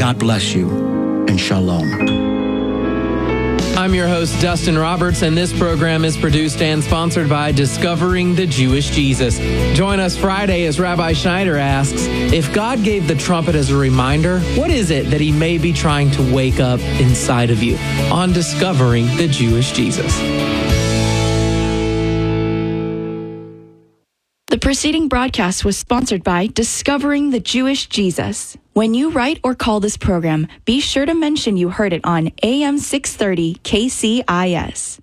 God bless you, and shalom. I'm your host, Dustin Roberts, and this program is produced and sponsored by Discovering the Jewish Jesus. Join us Friday as Rabbi Schneider asks, if God gave the trumpet as a reminder, what is it that he may be trying to wake up inside of you? On Discovering the Jewish Jesus. The preceding broadcast was sponsored by Discovering the Jewish Jesus. When you write or call this program, be sure to mention you heard it on AM 630 KCIS.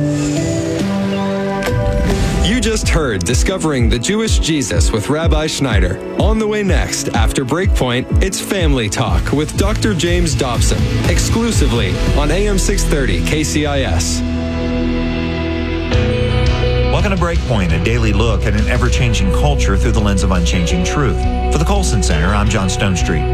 You just heard Discovering the Jewish Jesus with Rabbi Schneider. On the way next, after Breakpoint, it's Family Talk with Dr. James Dobson, exclusively on AM 630 KCIS. Welcome to Breakpoint, a daily look at an ever-changing culture through the lens of unchanging truth. For the Colson Center, I'm John Stonestreet.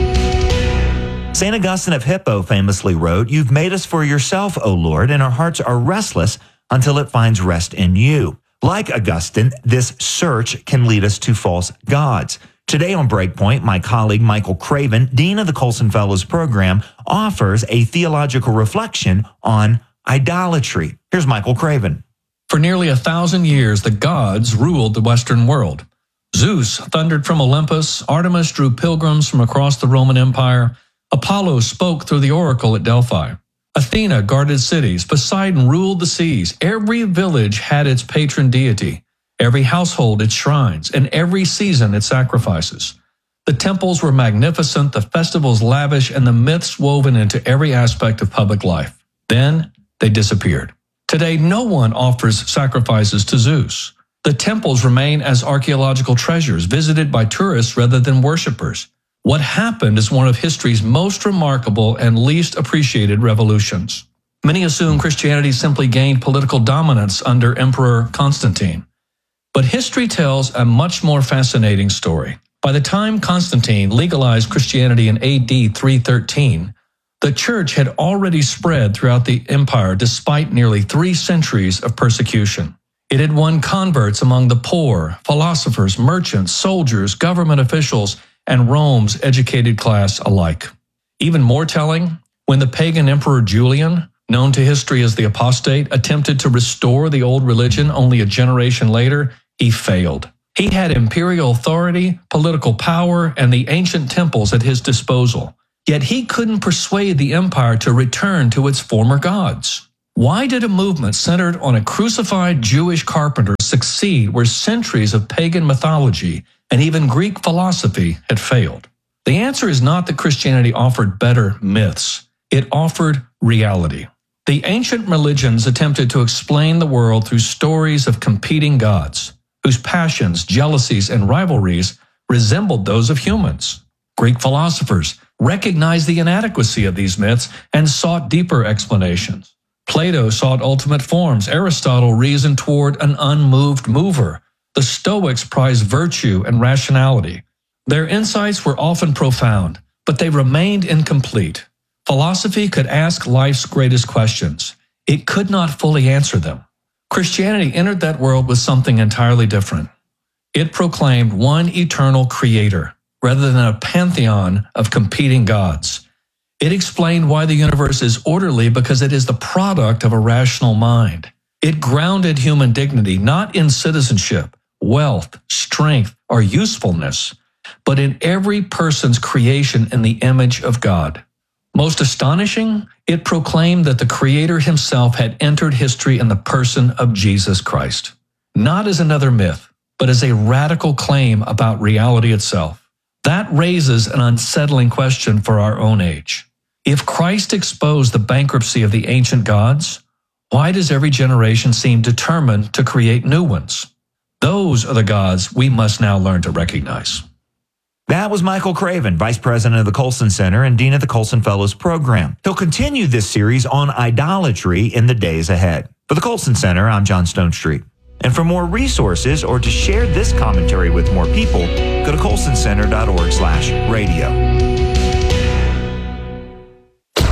St. Augustine of Hippo famously wrote, "You've made us for yourself, O Lord, and our hearts are restless until it finds rest in you." Like Augustine, this search can lead us to false gods. Today on Breakpoint, my colleague Michael Craven, Dean of the Colson Fellows Program, offers a theological reflection on idolatry. Here's Michael Craven. For nearly 1,000 years, the gods ruled the Western world. Zeus thundered from Olympus, Artemis drew pilgrims from across the Roman Empire, Apollo spoke through the oracle at Delphi. Athena guarded cities, Poseidon ruled the seas. Every village had its patron deity, every household its shrines, and every season its sacrifices. The temples were magnificent, the festivals lavish, and the myths woven into every aspect of public life. Then they disappeared. Today, no one offers sacrifices to Zeus. The temples remain as archaeological treasures, visited by tourists rather than worshipers. What happened is one of history's most remarkable and least appreciated revolutions. Many assume Christianity simply gained political dominance under Emperor Constantine. But history tells a much more fascinating story. By the time Constantine legalized Christianity in AD 313, the church had already spread throughout the empire despite nearly 3 centuries of persecution. It had won converts among the poor, philosophers, merchants, soldiers, government officials, and Rome's educated class alike. Even more telling, when the pagan Emperor Julian, known to history as the apostate, attempted to restore the old religion only a generation later, he failed. He had imperial authority, political power, and the ancient temples at his disposal. Yet he couldn't persuade the empire to return to its former gods. Why did a movement centered on a crucified Jewish carpenter succeed where centuries of pagan mythology and even Greek philosophy had failed? The answer is not that Christianity offered better myths. It offered reality. The ancient religions attempted to explain the world through stories of competing gods, whose passions, jealousies, and rivalries resembled those of humans. Greek philosophers recognized the inadequacy of these myths and sought deeper explanations. Plato sought ultimate forms. Aristotle reasoned toward an unmoved mover. The Stoics prized virtue and rationality. Their insights were often profound, but they remained incomplete. Philosophy could ask life's greatest questions. It could not fully answer them. Christianity entered that world with something entirely different. It proclaimed one eternal creator, rather than a pantheon of competing gods. It explained why the universe is orderly because it is the product of a rational mind. It grounded human dignity not in citizenship, wealth, strength, or usefulness, but in every person's creation in the image of God. Most astonishing, it proclaimed that the Creator himself had entered history in the person of Jesus Christ, not as another myth, but as a radical claim about reality itself. That raises an unsettling question for our own age. If Christ exposed the bankruptcy of the ancient gods, why does every generation seem determined to create new ones? Those are the gods we must now learn to recognize. That was Michael Craven, Vice President of the Colson Center and Dean of the Colson Fellows Program. He'll continue this series on idolatry in the days ahead. For the Colson Center, I'm John Stonestreet. And for more resources or to share this commentary with more people, go to colsoncenter.org/radio.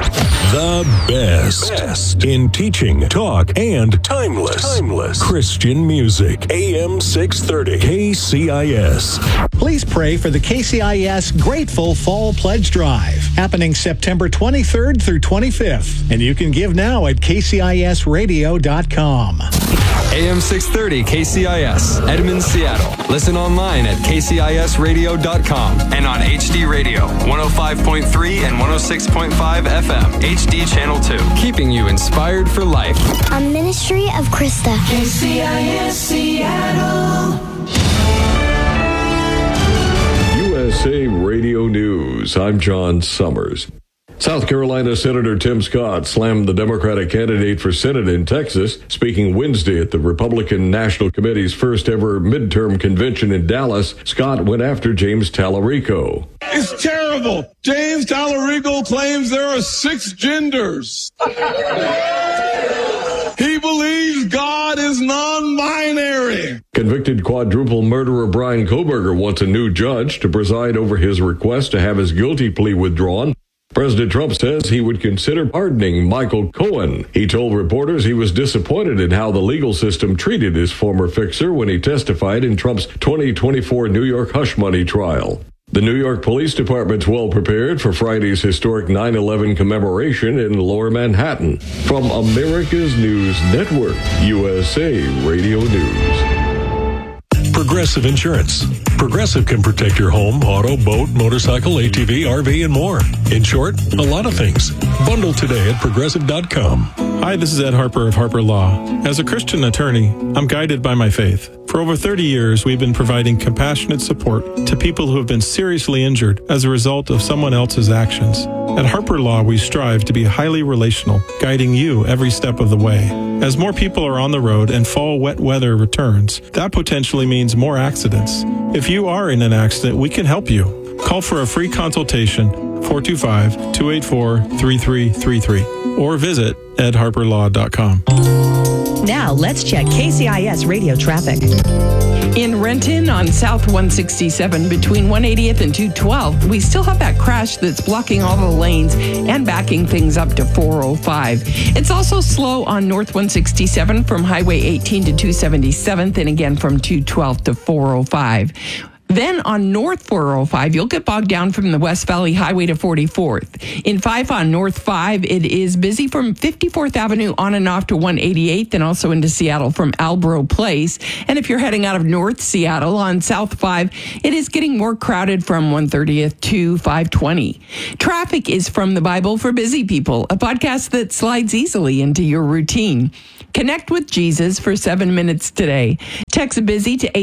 The best in teaching, talk, and timeless Christian music. AM 630 KCIS. Please pray for the KCIS Grateful Fall Pledge Drive, happening September 23rd through 25th. And you can give now at kcisradio.com. AM 630 KCIS, Edmond, Seattle. Listen online at kcisradio.com and on HD Radio, 105.3 and 106.5 FM, HD Channel 2. Keeping you inspired for life. A ministry of Krista. KCIS Seattle. USA Radio News. I'm John Summers. South Carolina Senator Tim Scott slammed the Democratic candidate for Senate in Texas, speaking Wednesday at the Republican National Committee's first ever midterm convention in Dallas. Scott went after James Tallarico. It's terrible. James Tallarico claims there are 6 genders. He believes God is non-binary. Convicted quadruple murderer Brian Kohberger wants a new judge to preside over his request to have his guilty plea withdrawn. President Trump says he would consider pardoning Michael Cohen. He told reporters he was disappointed in how the legal system treated his former fixer when he testified in Trump's 2024 New York hush money trial. The New York Police Department's well prepared for Friday's historic 9/11 commemoration in Lower Manhattan. From America's News Network, USA Radio News. Progressive Insurance. Progressive can protect your home, auto, boat, motorcycle, ATV, RV, and more. In short, a lot of things. Bundle today at progressive.com. Hi, this is Ed Harper of Harper Law. As a Christian attorney, I'm guided by my faith. For over 30 years, we've been providing compassionate support to people who have been seriously injured as a result of someone else's actions. At Harper Law, we strive to be highly relational, guiding you every step of the way. As more people are on the road and fall wet weather returns, that potentially means more accidents. If you are in an accident, we can help you. Call for a free consultation, 425-284-3333, or visit edharperlaw.com. Now, let's check KCIS radio traffic. In Renton on South 167 between 180th and 212, we still have that crash that's blocking all the lanes and backing things up to 405. It's also slow on North 167 from Highway 18 to 277th and again from 212 to 405. Then on North 405, you'll get bogged down from the West Valley Highway to 44th. In 5 on North 5, it is busy from 54th Avenue on and off to 188th and also into Seattle from Albro Place. And if you're heading out of North Seattle on South 5, it is getting more crowded from 130th to 520. Traffic is from the Bible for Busy People, a podcast that slides easily into your routine. Connect with Jesus for 7 minutes today. Text BUSY to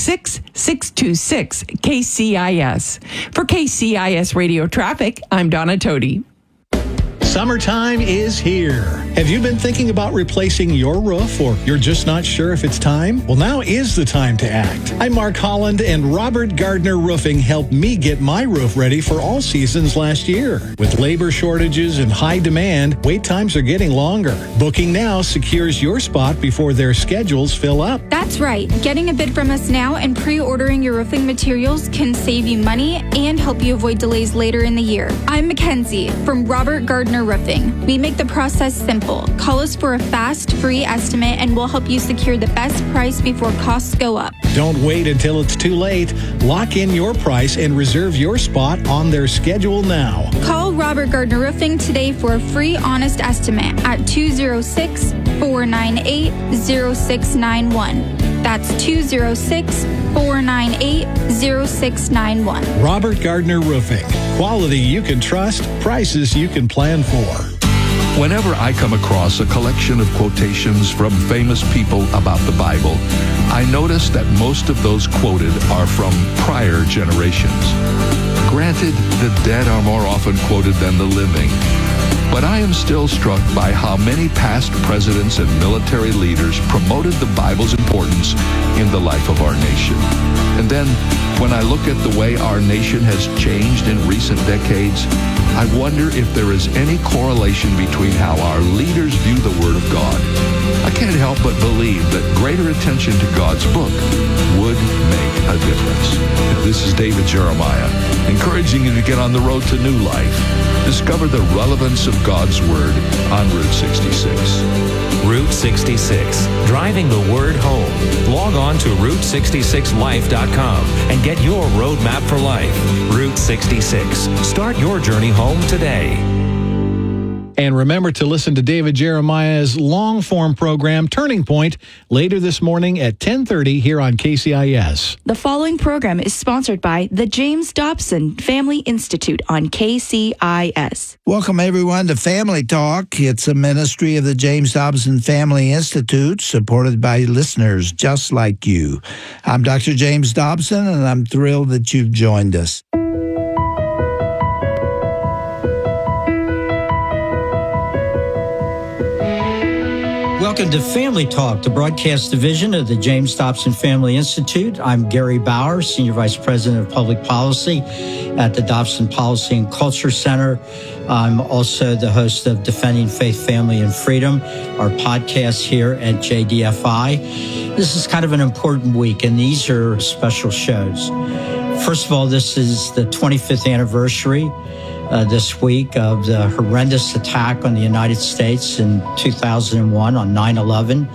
866-626-KCIS. For KCIS Radio Traffic, I'm Donna Toti. Summertime is here. Have you been thinking about replacing your roof, or you're just not sure if it's time? Well, now is the time to act. I'm Mark Holland, and Robert Gardner Roofing helped me get my roof ready for all seasons last year. With labor shortages and high demand, wait times are getting longer. Booking now secures your spot before their schedules fill up. That's right. Getting a bid from us now and pre-ordering your roofing materials can save you money and help you avoid delays later in the year. I'm Mackenzie from Robert Gardner Roofing. We make the process simple. Call us for a fast, free estimate, and we'll help you secure the best price before costs go up. Don't wait until it's too late. Lock in your price and reserve your spot on their schedule now. Call Robert Gardner Roofing today for a free, honest estimate at 206-498-0691. That's 206-498-0691. Robert Gardner Roofing. Quality you can trust, prices you can plan for. Whenever I come across a collection of quotations from famous people about the Bible, I notice that most of those quoted are from prior generations. Granted, the dead are more often quoted than the living, but I am still struck by how many past presidents and military leaders promoted the Bible's importance in the life of our nation. And then, when I look at the way our nation has changed in recent decades, I wonder if there is any correlation between how our leaders view the Word of God I can't help but believe that greater attention to God's book would make a difference. This is David Jeremiah, encouraging you to get on the road to new life. Discover the relevance of God's Word on Route 66. Route 66, driving the Word home. Log on to Route66Life.com and get your roadmap for life. Route 66. Start your journey home today. And remember to listen to David Jeremiah's long-form program, Turning Point, later this morning at 10:30 here on KCIS. The following program is sponsored by the James Dobson Family Institute on KCIS. Welcome, everyone, to Family Talk. It's a ministry of the James Dobson Family Institute, supported by listeners just like you. I'm Dr. James Dobson, and I'm thrilled that you've joined us. Welcome to Family Talk, the broadcast division of the James Dobson Family Institute. I'm Gary Bauer, Senior Vice President of Public Policy at the Dobson Policy and Culture Center. I'm also the host of Defending Faith, Family, and Freedom, our podcast here at JDFI. This is kind of an important week, and these are special shows. First of all, this is the 25th anniversary this week of the horrendous attack on the United States in 2001 on 9/11,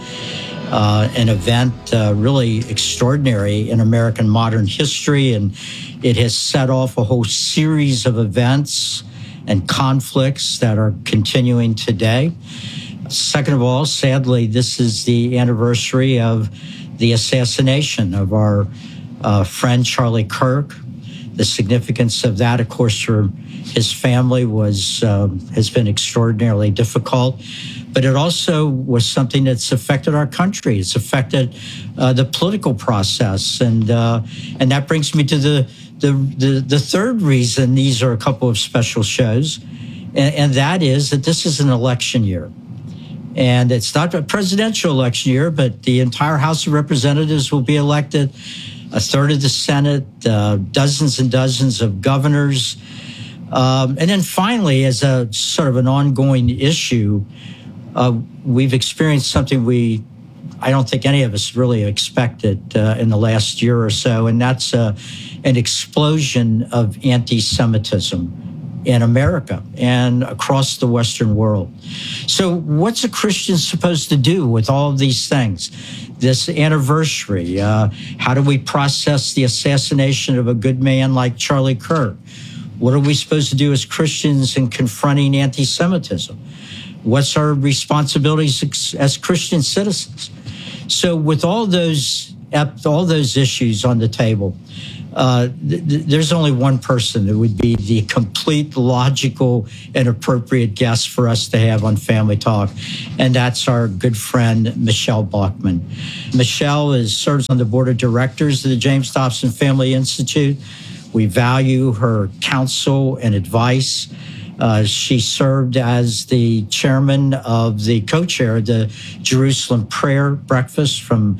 an event really extraordinary in American modern history, and it has set off a whole series of events and conflicts that are continuing today. Second of all, sadly, this is the anniversary of the assassination of our friend Charlie Kirk. The significance of that, of course, for his family has been extraordinarily difficult, but it also was something that's affected our country. It's affected the political process, and that brings me to the third reason these are a couple of special shows, and that is that this is an election year. And it's not a presidential election year, but the entire House of Representatives will be elected, a third of the Senate, dozens and dozens of governors. And then finally, as a sort of an ongoing issue, we've experienced something I don't think any of us really expected in the last year or so, and that's an explosion of anti-Semitism in America and across the Western world. So what's a Christian supposed to do with all of these things? This anniversary, how do we process the assassination of a good man like Charlie Kirk? What are we supposed to do as Christians in confronting anti-Semitism? What's our responsibilities as Christian citizens? So with all those issues on the table, there's only one person that would be the complete logical and appropriate guest for us to have on Family Talk, and that's our good friend, Michelle Bachmann. Michelle serves on the board of directors of the James Dobson Family Institute. We value her counsel and advice. She served as the chairman of the co-chair of the Jerusalem Prayer Breakfast from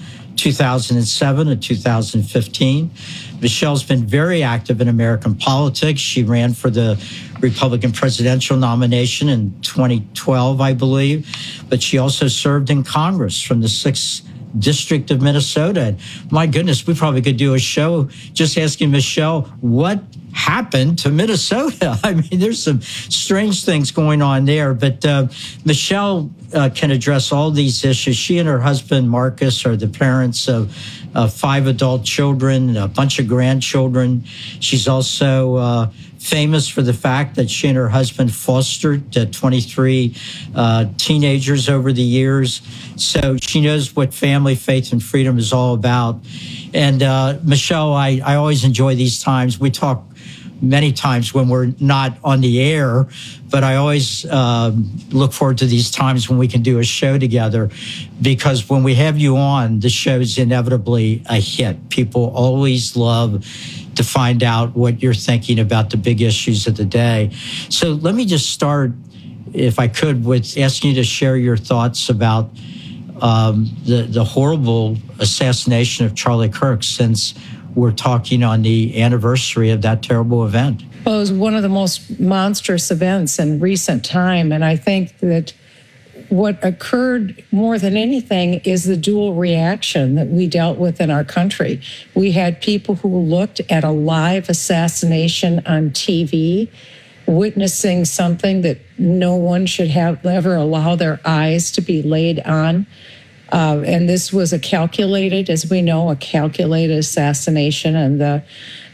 2007 to 2015. Michelle's been very active in American politics. She ran for the Republican presidential nomination in 2012, I believe, but she also served in Congress from the 6th District of Minnesota. And my goodness, we probably could do a show just asking Michelle what happened to Minnesota. I mean, there's some strange things going on there, but Michelle can address all these issues. She and her husband, Marcus, are the parents of 5 adult children, a bunch of grandchildren. She's also famous for the fact that she and her husband fostered 23 teenagers over the years. So she knows what family, faith, and freedom is all about. And Michelle, I always enjoy these times. We talk many times when we're not on the air, but I always look forward to these times when we can do a show together, because when we have you on, the show's inevitably a hit. People always love to find out what you're thinking about the big issues of the day. So let me just start, if I could, with asking you to share your thoughts about the horrible assassination of Charlie Kirk, since we're talking on the anniversary of that terrible event. Well, it was one of the most monstrous events in recent time, and I think that what occurred more than anything is the dual reaction that we dealt with in our country. We had people who looked at a live assassination on TV, witnessing something that no one should have ever allow their eyes to be laid on. And this was a calculated assassination, and the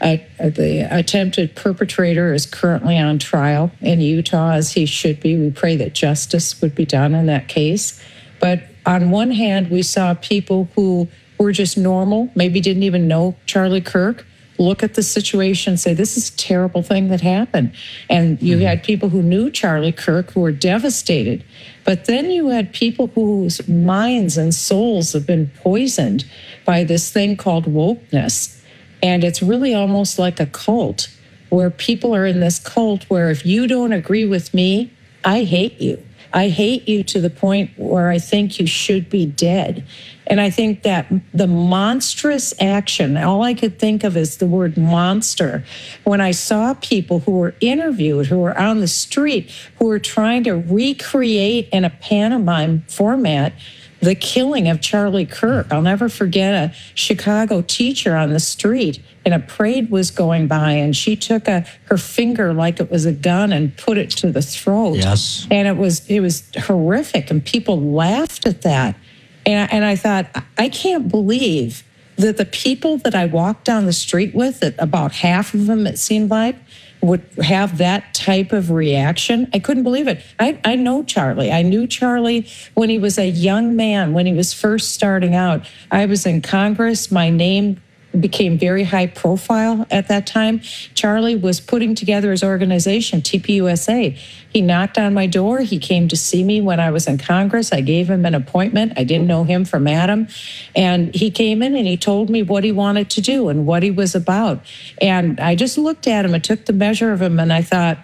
attempted perpetrator is currently on trial in Utah, as he should be. We pray that justice would be done in that case. But on one hand, we saw people who were just normal, maybe didn't even know Charlie Kirk, look at the situation and say, this is a terrible thing that happened. And you had people who knew Charlie Kirk who were devastated. But then you had people whose minds and souls have been poisoned by this thing called wokeness. And it's really almost like a cult, where people are in this cult where if you don't agree with me, I hate you. I hate you to the point where I think you should be dead. And I think that the monstrous action, all I could think of is the word monster. When I saw people who were interviewed, who were on the street, who were trying to recreate in a pantomime format the killing of Charlie Kirk. I'll never forget a Chicago teacher on the street, and a parade was going by, and she took her finger like it was a gun and put it to the throat. Yes. And it was horrific, and people laughed at that. And I thought, I can't believe that the people that I walked down the street with, that about half of them, it seemed like, would have that type of reaction. I couldn't believe it. I know Charlie. I knew Charlie when he was a young man, when he was first starting out. I was in Congress. My name became very high profile at that time. Charlie was putting together his organization, TPUSA. He knocked on my door. He came to see me when I was in Congress. I gave him an appointment. I didn't know him from Adam. And he came in and he told me what he wanted to do and what he was about. And I just looked at him and took the measure of him, and I thought,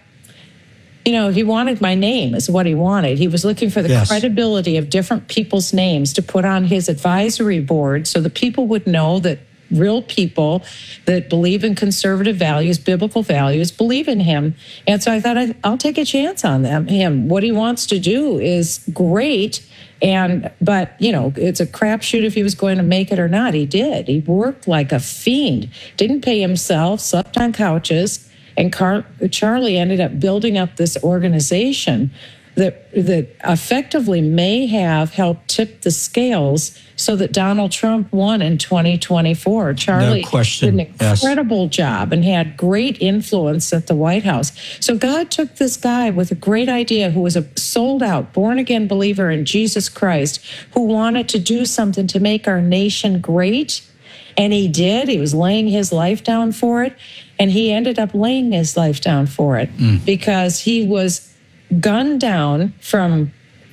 you know, he wanted my name is what he wanted. He was looking for the credibility of different people's names to put on his advisory board so that people would know that real people that believe in conservative values, biblical values, believe in him. And so I thought, I'll take a chance on him. What he wants to do is great. But, you know, it's a crapshoot if he was going to make it or not. He did. He worked like a fiend, didn't pay himself, slept on couches. And Charlie ended up building up this organization that effectively may have helped tip the scales so that Donald Trump won in 2024. Charlie did an incredible job and had great influence at the White House. So God took this guy with a great idea who was a sold-out, born-again believer in Jesus Christ, who wanted to do something to make our nation great. And he did. He was laying his life down for it. And he ended up laying his life down for it because he was gunned down from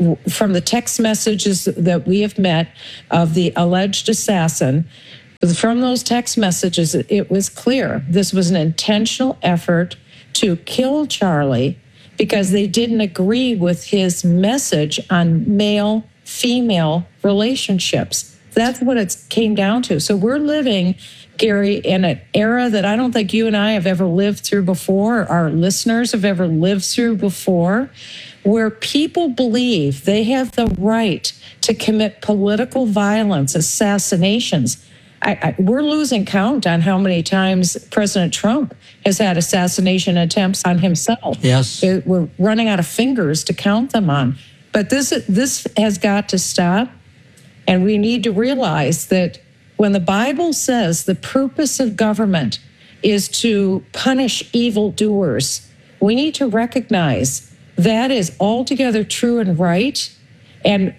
the text messages that we have met of the alleged assassin. From those text messages, it was clear this was an intentional effort to kill Charlie because they didn't agree with his message on male-female relationships. That's what it came down to. So we're living, Gary, in an era that I don't think you and I have ever lived through before, our listeners have ever lived through before, where people believe they have the right to commit political violence, assassinations. We're losing count on how many times President Trump has had assassination attempts on himself. Yes. We're running out of fingers to count them on. But this has got to stop. And we need to realize that when the Bible says the purpose of government is to punish evildoers, we need to recognize that is altogether true and right. And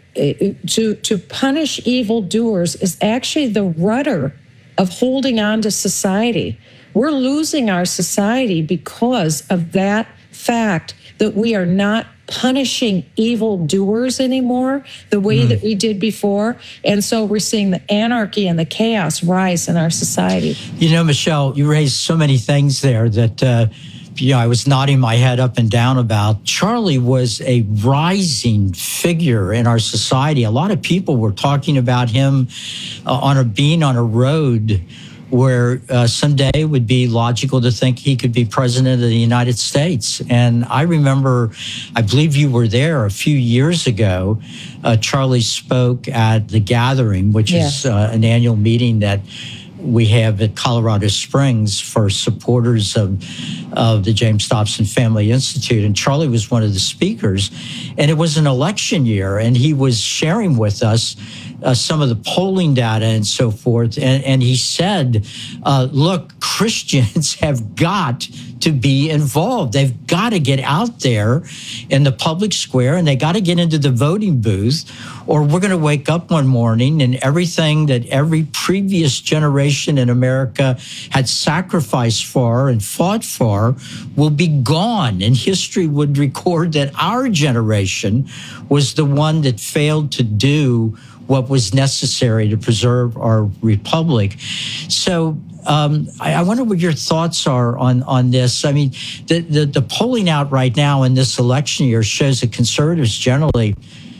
to punish evildoers is actually the rudder of holding on to society. We're losing our society because of that fact that we are not punishing evildoers anymore the way that we did before. And so we're seeing the anarchy and the chaos rise in our society. You know, Michelle, you raised so many things there that I was nodding my head up and down about. Charlie was a rising figure in our society. A lot of people were talking about him being on a road where someday it would be logical to think he could be president of the United States. And I remember, I believe you were there a few years ago. Charlie spoke at the Gathering, which is an annual meeting that we have at Colorado Springs for supporters of the James Dobson Family Institute. And Charlie was one of the speakers. And it was an election year, and he was sharing with us some of the polling data and so forth. And he said, look, Christians have got to be involved. They've got to get out there in the public square, and they got to get into the voting booth, or we're going to wake up one morning and everything that every previous generation in America had sacrificed for and fought for will be gone. And history would record that our generation was the one that failed to do what was necessary to preserve our republic. So I wonder what your thoughts are on this. I mean, the polling out right now in this election year shows that conservatives generally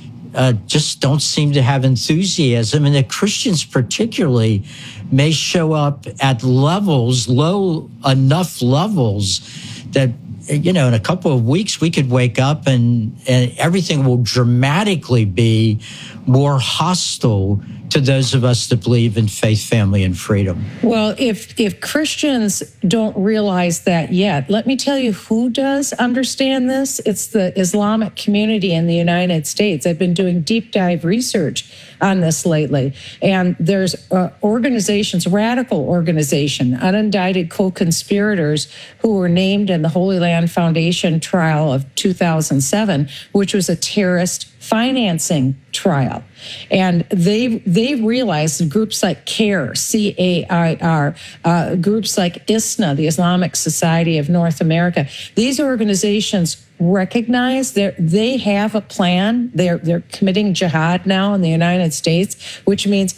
just don't seem to have enthusiasm, and that Christians particularly may show up at levels, low enough levels that, you know, in a couple of weeks we could wake up and everything will dramatically be more hostile to those of us that believe in faith, family, and freedom. Well, if Christians don't realize that yet, let me tell you who does understand this. It's the Islamic community in the United States. I've been doing deep dive research on this lately. And there's organizations, radical organization, unindicted co-conspirators who were named in the Holy Land Foundation trial of 2007, which was a terrorist financing trial. And they realized groups like CAIR, C-A-I-R, groups like ISNA, the Islamic Society of North America, these organizations recognize they have a plan. They're committing jihad now in the United States, which means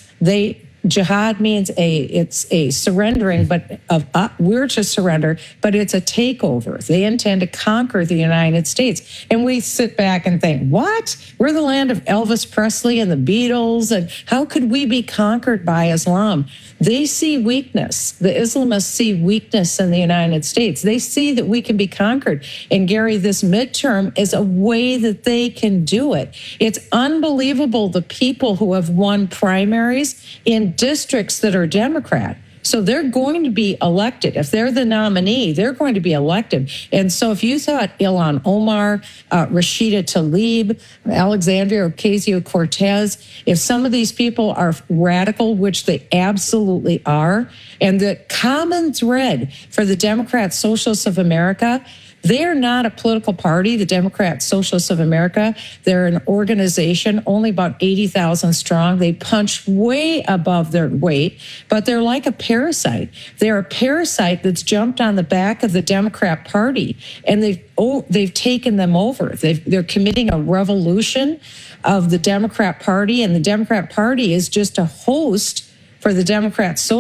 jihad means it's a surrendering, but we're to surrender, but it's a takeover. They intend to conquer the United States. And we sit back and think, what? We're the land of Elvis Presley and the Beatles, and how could we be conquered by Islam? They see weakness. The Islamists see weakness in the United States. They see that we can be conquered. And Gary, this midterm is a way that they can do it. It's unbelievable the people who have won primaries in districts that are Democrat. So they're going to be elected. If they're the nominee, they're going to be elected. And so if you thought Ilhan Omar, Rashida Tlaib, Alexandria Ocasio-Cortez, if some of these people are radical, which they absolutely are, and the common thread for the Democrat Socialists of America, they're not a political party, the Democrat Socialists of America. They're an organization, only about 80,000 strong. They punch way above their weight, but they're like a parasite. They're a parasite that's jumped on the back of the Democrat Party, and they've taken them over. They're committing a revolution of the Democrat Party, and the Democrat Party is just a host for the Democrat Socialists.